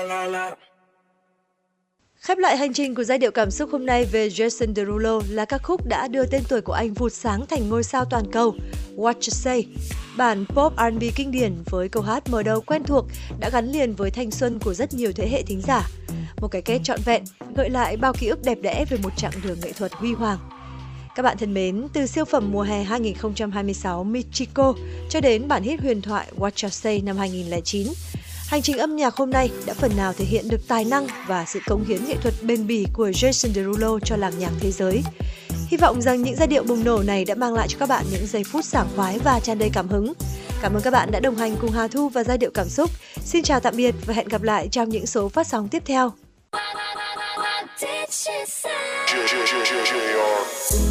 Khép lại hành trình của giai điệu cảm xúc hôm nay về Jason Derulo là ca khúc đã đưa tên tuổi của anh vụt sáng thành ngôi sao toàn cầu, What You Say. Bản pop R&B kinh điển với câu hát mở đầu quen thuộc đã gắn liền với thanh xuân của rất nhiều thế hệ thính giả. Một cái kết trọn vẹn, gợi lại bao ký ức đẹp đẽ về một chặng đường nghệ thuật huy hoàng. Các bạn thân mến, từ siêu phẩm mùa hè 2026 Michiko cho đến bản hit huyền thoại What You Say năm 2009, hành trình âm nhạc hôm nay đã phần nào thể hiện được tài năng và sự cống hiến nghệ thuật bền bỉ của Jason Derulo cho làng nhạc thế giới. Hy vọng rằng những giai điệu bùng nổ này đã mang lại cho các bạn những giây phút sảng khoái và tràn đầy cảm hứng. Cảm ơn các bạn đã đồng hành cùng Hà Thu và giai điệu cảm xúc. Xin chào tạm biệt và hẹn gặp lại trong những số phát sóng tiếp theo.